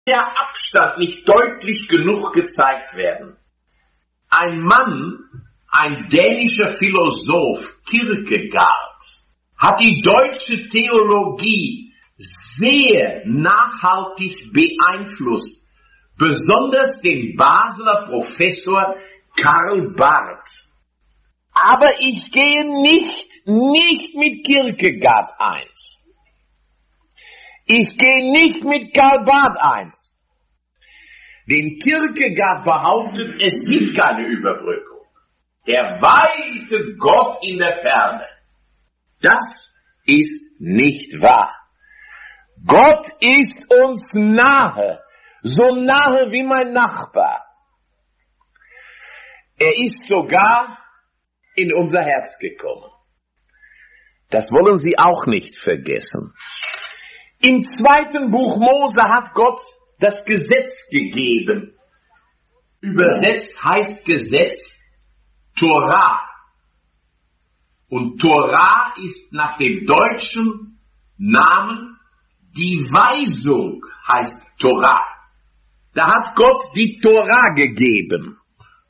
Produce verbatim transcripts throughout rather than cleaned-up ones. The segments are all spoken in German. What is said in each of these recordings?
der Abstand nicht deutlich genug gezeigt werden. Ein Mann, ein dänischer Philosoph, Kierkegaard, hat die deutsche Theologie sehr nachhaltig beeinflusst, besonders den Basler Professor Karl Barth. Aber ich gehe nicht, nicht mit Kierkegaard eins. Ich gehe nicht mit Karl Barth eins. Denn Kierkegaard behauptet, es gibt keine Überbrückung. Der weite Gott in der Ferne. Das ist nicht wahr. Gott ist uns nahe, so nahe wie mein Nachbar. Er ist sogar in unser Herz gekommen. Das wollen Sie auch nicht vergessen. Im zweiten Buch Mose hat Gott das Gesetz gegeben. Übersetzt heißt Gesetz Torah. Und Torah ist nach dem deutschen Namen die Weisung, heißt Torah. Da hat Gott die Torah gegeben.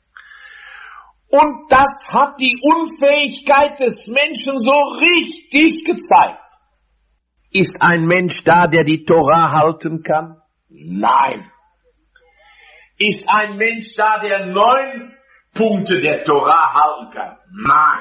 Und das hat die Unfähigkeit des Menschen so richtig gezeigt. Ist ein Mensch da, der die Torah halten kann? Nein. Ist ein Mensch da, der neun Punkte der Torah halten kann? Nein.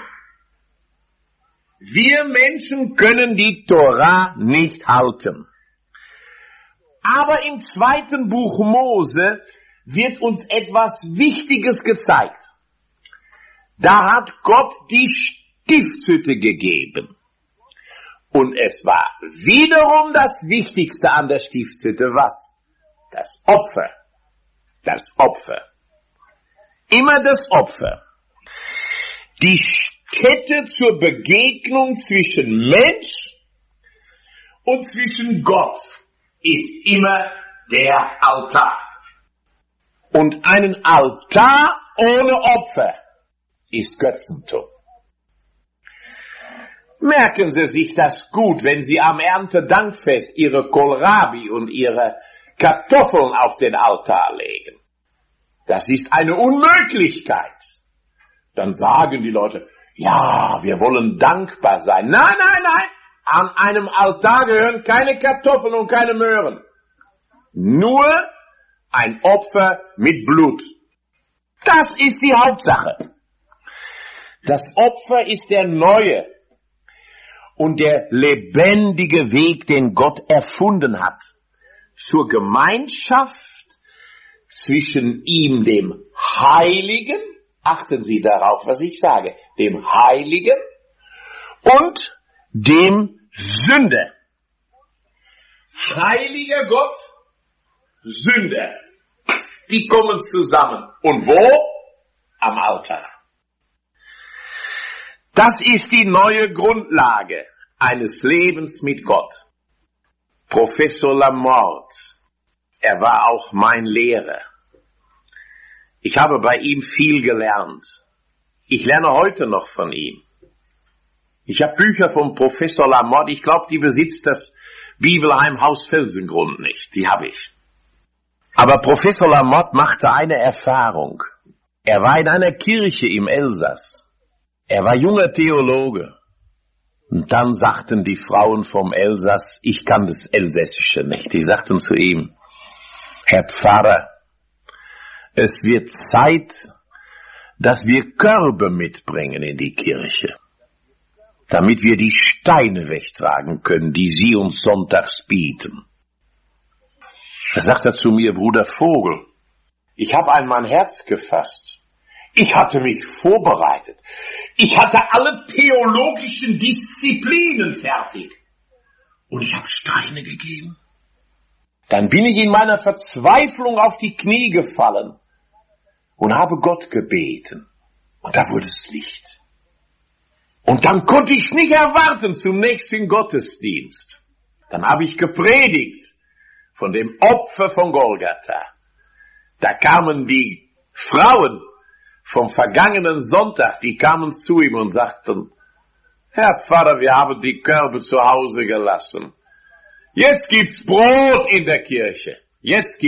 Wir Menschen können die Torah nicht halten. Aber im zweiten Buch Mose wird uns etwas Wichtiges gezeigt. Da hat Gott die Stiftshütte gegeben. Und es war wiederum das Wichtigste an der Stiftshütte, was? Das Opfer. Das Opfer. Immer das Opfer. Die Stätte zur Begegnung zwischen Mensch und zwischen Gott ist immer der Altar. Und einen Altar ohne Opfer ist Götzentum. Merken Sie sich das gut, wenn Sie am Erntedankfest Ihre Kohlrabi und Ihre Kartoffeln auf den Altar legen. Das ist eine Unmöglichkeit. Dann sagen die Leute, ja, wir wollen dankbar sein. Nein, nein, nein, an einem Altar gehören keine Kartoffeln und keine Möhren. Nur ein Opfer mit Blut. Das ist die Hauptsache. Das Opfer ist der neue und der lebendige Weg, den Gott erfunden hat, zur Gemeinschaft zwischen ihm, dem Heiligen, achten Sie darauf, was ich sage, dem Heiligen und dem Sünder. Heiliger Gott, Sünder, die kommen zusammen. Und wo? Am Altar. Das ist die neue Grundlage eines Lebens mit Gott. Professor Lamorte, er war auch mein Lehrer. Ich habe bei ihm viel gelernt. Ich lerne heute noch von ihm. Ich habe Bücher von Professor Lamorte, ich glaube, die besitzt das Bibelheim Haus Felsengrund nicht. Die habe ich. Aber Professor Lamorte machte eine Erfahrung. Er war in einer Kirche im Elsass. Er war junger Theologe. Und dann sagten die Frauen vom Elsass, ich kann das Elsässische nicht, die sagten zu ihm, Herr Pfarrer, es wird Zeit, dass wir Körbe mitbringen in die Kirche, damit wir die Steine wegtragen können, die Sie uns sonntags bieten. Da sagt er zu mir, Bruder Vogel, ich habe an mein Herz gefasst. Ich hatte mich vorbereitet. Ich hatte alle theologischen Disziplinen fertig. Und ich habe Steine gegeben. Dann bin ich in meiner Verzweiflung auf die Knie gefallen und habe Gott gebeten. Und da wurde es Licht. Und dann konnte ich nicht erwarten zum nächsten Gottesdienst. Dann habe ich gepredigt von dem Opfer von Golgatha. Da kamen die Frauen vom vergangenen Sonntag, die kamen zu ihm und sagten, Herr Pfarrer, wir haben die Körbe zu Hause gelassen. Jetzt gibt's Brot in der Kirche. Jetzt gibt's